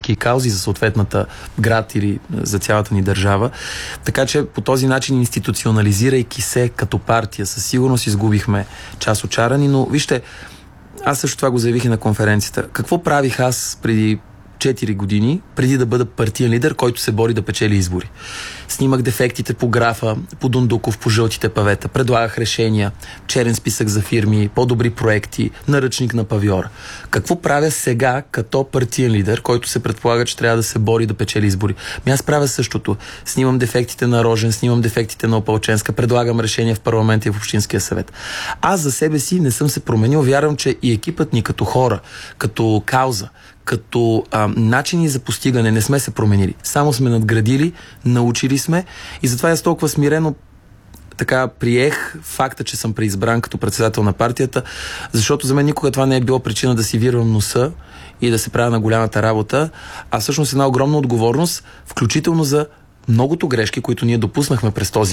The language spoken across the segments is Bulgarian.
политики и каузи за съответната град или за цялата ни държава. Така че по този начин, институционализирайки се като партия, със сигурност изгубихме част от чара ни, но вижте, аз също това го заявих и на конференцията. Какво правих аз преди 4 години, преди да бъда партиен лидер, който се бори да печели избори? Снимах дефектите по графа, по Дундуков, по жълтите павета, предлагах решения, черен списък за фирми, по-добри проекти, наръчник на павиора. Какво правя сега като партиен лидер, който се предполага, че трябва да се бори да печели избори? Аз правя същото. Снимам дефектите на Рожен, снимам дефектите на Опалченска, предлагам решения в парламента и в Общинския съвет. Аз за себе си не съм се променил. Вярвам, че и екипът ни като хора, като кауза, като начини за постигане не сме се променили. Само сме надградили, научили сме и затова аз толкова смирено така приех факта, че съм преизбран като председател на партията, защото за мен никога това не е било причина да си вирвам носа и да се правя на голямата работа, а всъщност една огромна отговорност, включително за многото грешки, които ние допуснахме през тези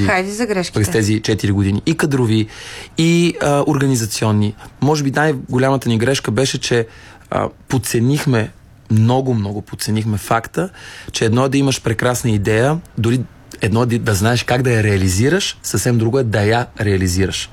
4 години. И кадрови, и организационни. Може би най-голямата ни грешка беше, че подценихме, много подценихме факта, че едно е да имаш прекрасна идея, дори едно е да знаеш как да я реализираш, съвсем друго е да я реализираш.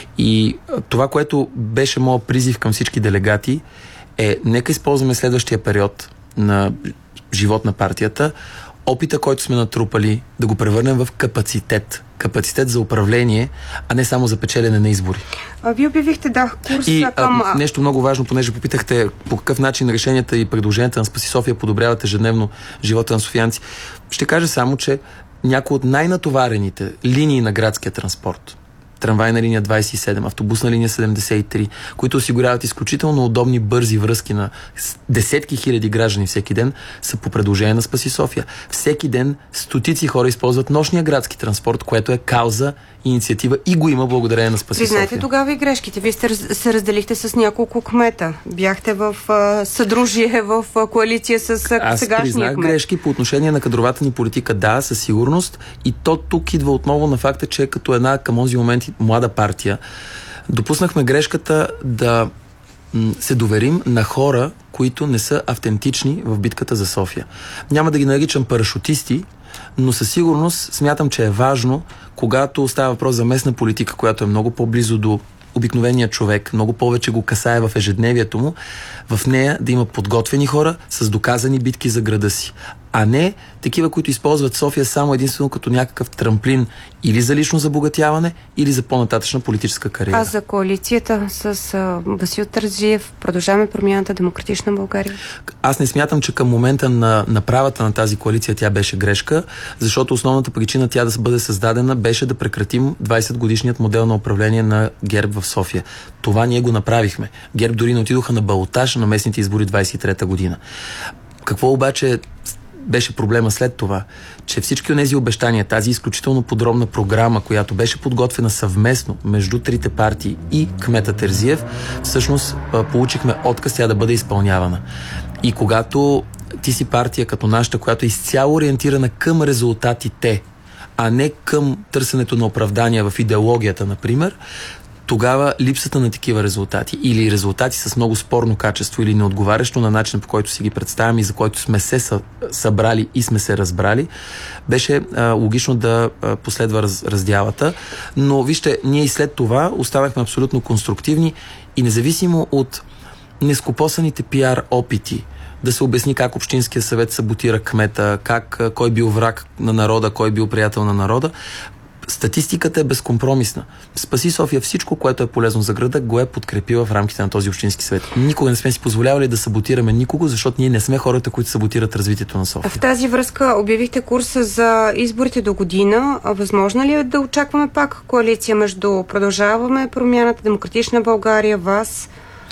И това, което беше моят призив към всички делегати, е нека използваме следващия период на живот на партията, опита, който сме натрупали, да го превърнем в капацитет. Капацитет за управление, а не само за печелене на избори. Вие обявихте, курс към... нещо много важно, понеже попитахте по какъв начин решенията и предложенията на Спаси София подобряват ежедневно живота на софиянци. Ще кажа само, че някои от най-натоварените линии на градския транспорт, трамвайна линия 27, автобусна линия 73, които осигуряват изключително удобни, бързи връзки на десетки хиляди граждани всеки ден, са по предложение на Спаси София. Всеки ден стотици хора използват нощния градски транспорт, което е кауза, инициатива и го има благодарение на Спаси София. Признайте тогава и грешките. Вие се разделихте с няколко кмета. Бяхте в съдружие, в коалиция с сегашния кмет. Аз признах грешки по отношение на кадровата ни политика. Да, със сигурност. И то тук идва отново на факта, че като една към онзи момент млада партия, допуснахме грешката да се доверим на хора, които не са автентични в битката за София. Няма да ги наричам парашутисти, но със сигурност смятам, че е важно, когато става въпрос за местна политика, която е много по-близо до обикновения човек, много повече го касае в ежедневието му, в нея да има подготвени хора с доказани битки за града си, а не такива, които използват София само единствено като някакъв трамплин или за лично забогатяване, или за по-нататъчна политическа кариера. А за коалицията с Васил Терзиев, Продължаваме промяната, Демократична България? Аз не смятам, че към момента на направата на тази коалиция тя беше грешка, защото основната причина тя да бъде създадена беше да прекратим 20-годишният модел на управление на ГЕРБ в София. Това ние го направихме. ГЕРБ дори не отидоха на балотаж на местните избори 23-та година. Какво обаче беше проблема след това? Че всички от тези обещания, тази изключително подробна програма, която беше подготвена съвместно между трите партии и кмета Терзиев, всъщност получихме отказ тя да бъде изпълнявана. И когато ти си партия като нашата, която е изцяло ориентирана към резултатите, а не към търсенето на оправдания в идеологията, например, тогава липсата на такива резултати или резултати с много спорно качество или неотговарящо на начина, по който си ги представяме и за който сме се събрали и сме се разбрали, беше логично да последва раздялата. Но вижте, ние и след това оставахме абсолютно конструктивни и независимо от нескопосаните пиар опити да се обясни как Общинския съвет саботира кмета, кой бил враг на народа, кой бил приятел на народа, статистиката е безкомпромисна. Спаси София всичко, което е полезно за града, го е подкрепила в рамките на този Общински съвет. Никога не сме си позволявали да саботираме никого, защото ние не сме хората, които саботират развитието на София. В тази връзка обявихте курса за изборите до година. Възможно ли е да очакваме пак коалиция между Продължаваме промяната, Демократична България, вас?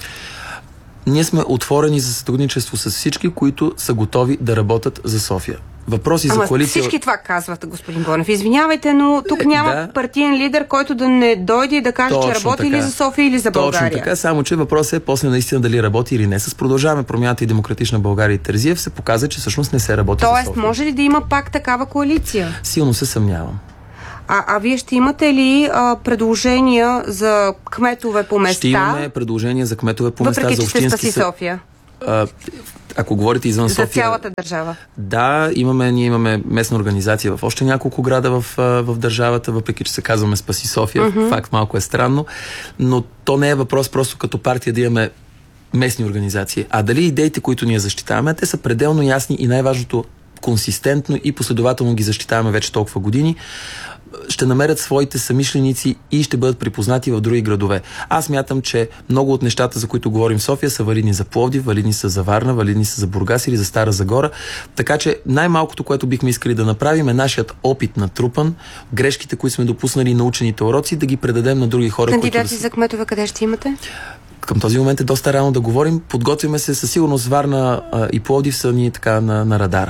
Ние сме отворени за сътрудничество с всички, които са готови да работят за София. Въпроси за коалиция... Всички това казват, господин Бонев. Извинявайте, но тук няма партиен лидер, който да не дойде и да каже, че работи или за София, или за България. Точно така, само че въпросът е после наистина дали работи или не. С Продължаваме промяната и Демократична България и Терзиев се показа, че всъщност не се работи за София. Тоест, може ли да има пак такава коалиция? Силно се съмнявам. А вие ще имате ли предложения за кметове по места? Ще имаме предложения за кметове по места за Общински София. ако говорите извън София... За цялата държава. Да, ние имаме местна организация в още няколко града в държавата, въпреки че се казваме Спаси София. Факт малко е странно, но то не е въпрос просто като партия да имаме местни организации. А дали идеите, които ние защитаваме, те са пределно ясни и най-важното консистентно и последователно ги защитаваме вече толкова години, ще намерят своите самишленици и ще бъдат припознати в други градове. Аз мятам, че много от нещата, за които говорим в София, са валидни за Пловдив, валидни са за Варна, валидни са за Бургас или за Стара Загора. Така че най-малкото, което бихме искали да направим, е нашият опит натрупан, грешките, които сме допуснали, научените уроци, да ги предадем на други хора. Кандидати за кметове къде ще имате? Към този момент е доста рано да говорим. Подготвяме се, със сигурност Варна и Пловдив са ни така на радара.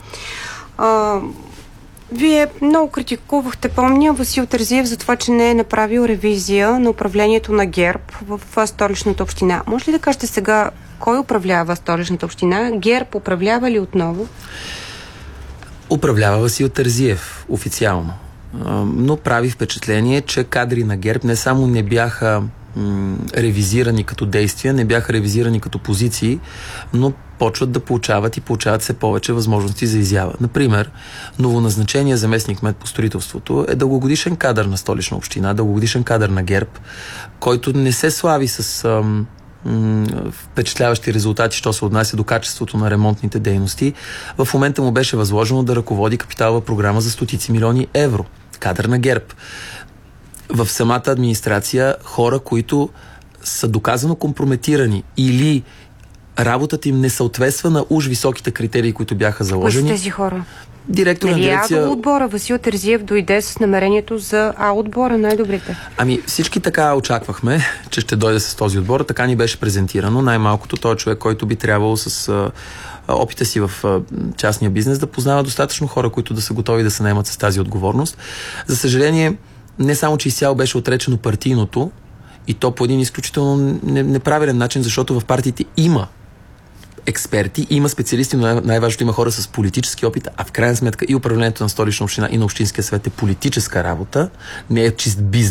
Вие много критикувахте, помня, Васил Терзиев за това, че не е направил ревизия на управлението на ГЕРБ в Столичната община. Може ли да кажете сега кой управлява Столичната община? ГЕРБ управлява ли отново? Управлява Васил Терзиев официално. Но прави впечатление, че кадри на ГЕРБ не само не бяха ревизирани като действия, не бяха ревизирани като позиции, но почват да получават все повече възможности за изява. Например, новоназначения заместник-кмет по строителството е дългогодишен кадър на Столична община, дългогодишен кадър на ГЕРБ, който не се слави с впечатляващи резултати, що се отнася до качеството на ремонтните дейности. В момента му беше възложено да ръководи капиталова програма за стотици милиони евро. Кадър на ГЕРБ. В самата администрация хора, които са доказано компрометирани или работата им не съответства на уж високите критерии, които бяха заложени. Кои са тези хора? Директор на дирекция... отбора Васил Терзиев дойде с намерението за отбора, най-добрите. Всички така очаквахме, че ще дойде с този отбор. Така ни беше презентирано. Най-малкото той е човек, който би трябвало с опита си в частния бизнес да познава достатъчно хора, които да са готови да се наемат с тази отговорност. За съжаление, не само, че изцяло беше отречено партийното, и то по един изключително неправилен начин, защото в партиите има експерти, има специалисти, но най-важното има хора с политически опит, а в крайна сметка и управлението на Столична община и на Общинския съвет е политическа работа, не е чист бизнес.